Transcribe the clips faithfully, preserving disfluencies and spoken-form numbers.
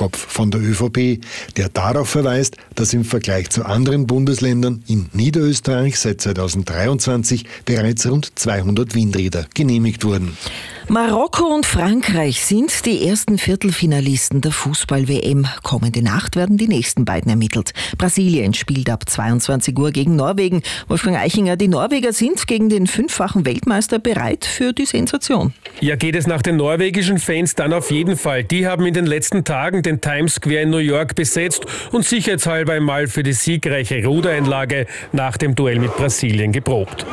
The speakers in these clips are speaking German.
Kopf von der ÖVP, der darauf verweist, dass im Vergleich zu anderen Bundesländern in Niederösterreich seit zweitausenddreiundzwanzig bereits rund zweihundert Windräder genehmigt wurden. Marokko und Frankreich sind die ersten Viertelfinalisten der Fußball-W M. Kommende Nacht werden die nächsten beiden ermittelt. Brasilien spielt ab zweiundzwanzig Uhr gegen Norwegen. Wolfgang Eichinger, die Norweger sind gegen den fünffachen Weltmeister bereit für die Sensation. Ja, geht es nach den norwegischen Fans dann auf jeden Fall. Die haben in den letzten Tagen den Times Square in New York besetzt und sicherheitshalber einmal für die siegreiche Rudereinlage nach dem Duell mit Brasilien geprobt.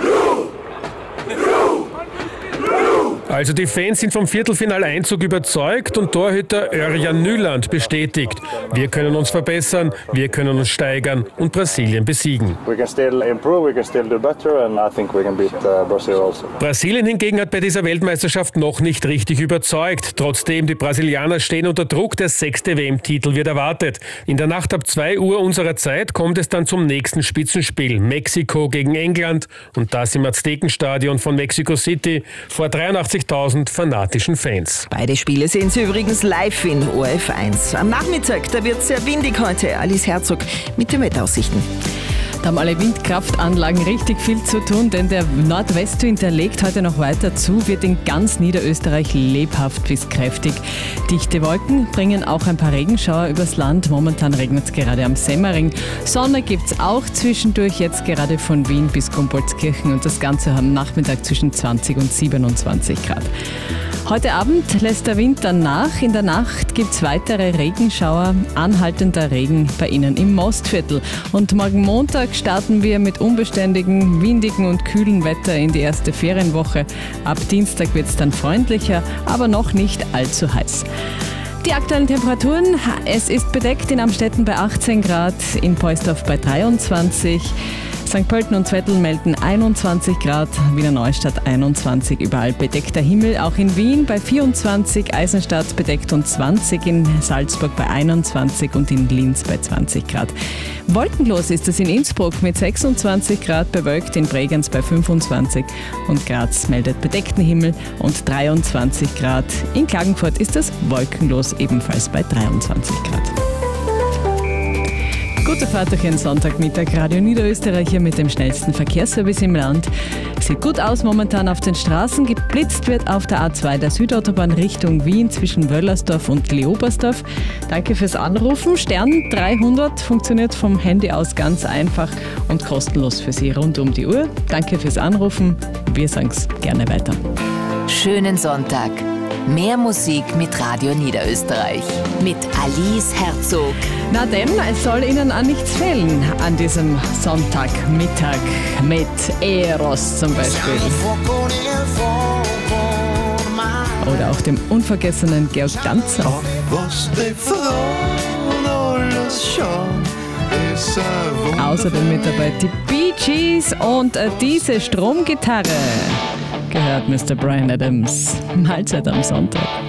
Also die Fans sind vom Viertelfinaleinzug überzeugt und Torhüter Örjan Nyland bestätigt: Wir können uns verbessern, wir können uns steigern und Brasilien besiegen. Brasilien hingegen hat bei dieser Weltmeisterschaft noch nicht richtig überzeugt. Trotzdem, die Brasilianer stehen unter Druck, der sechste W M-Titel wird erwartet. In der Nacht ab zwei Uhr unserer Zeit kommt es dann zum nächsten Spitzenspiel. Mexiko gegen England und das im Aztekenstadion von Mexico City vor dreiundachtzigtausend fanatischen Fans. Beide Spiele sehen Sie übrigens live in O R F eins. Am Nachmittag, da wird es sehr windig heute. Alice Herzog mit den Wetteraussichten. Da haben alle Windkraftanlagen richtig viel zu tun, denn der Nordwestwind, der legt heute noch weiter zu, wird in ganz Niederösterreich lebhaft bis kräftig. Dichte Wolken bringen auch ein paar Regenschauer übers Land. Momentan regnet es gerade am Semmering. Sonne gibt es auch zwischendurch, jetzt gerade von Wien bis Gumpoldskirchen und das Ganze am Nachmittag zwischen zwanzig und siebenundzwanzig Grad. Heute Abend lässt der Wind dann nach. In der Nacht gibt es weitere Regenschauer, anhaltender Regen bei Ihnen im Mostviertel. Und morgen Montag starten wir mit unbeständigem, windigen und kühlen Wetter in die erste Ferienwoche. Ab Dienstag wird es dann freundlicher, aber noch nicht allzu heiß. Die aktuellen Temperaturen: Es ist bedeckt in Amstetten bei achtzehn Grad, in Poisdorf bei dreiundzwanzig, Sankt Pölten und Zwettl melden einundzwanzig Grad, Wiener Neustadt einundzwanzig, überall bedeckter Himmel, auch in Wien bei vierundzwanzig, Eisenstadt bedeckt und zwanzig, in Salzburg bei einundzwanzig und in Linz bei zwanzig Grad. Wolkenlos ist es in Innsbruck mit sechsundzwanzig Grad, bewölkt in Bregenz bei fünfundzwanzig und Graz meldet bedeckten Himmel und dreiundzwanzig Grad. In Klagenfurt ist es wolkenlos, ebenfalls bei dreiundzwanzig Grad. Gute Fahrt durch den Sonntagmittag. Radio Niederösterreich hier mit dem schnellsten Verkehrsservice im Land. Sieht gut aus momentan auf den Straßen. Geblitzt wird auf der A zwei der Südautobahn Richtung Wien zwischen Wöllersdorf und Leobersdorf. Danke fürs Anrufen. Stern dreihundert funktioniert vom Handy aus ganz einfach und kostenlos für Sie rund um die Uhr. Danke fürs Anrufen. Wir sagen es gerne weiter. Schönen Sonntag. Mehr Musik mit Radio Niederösterreich. Mit Alice Herzog. Na denn, es soll Ihnen an nichts fehlen an diesem Sonntagmittag mit Eros zum Beispiel. Oder auch dem unvergessenen Georg Danzer. Außerdem mit dabei die Bee Gees und äh, diese Stromgitarre. Gehört Mister Bryan Adams. Mahlzeit am Sonntag.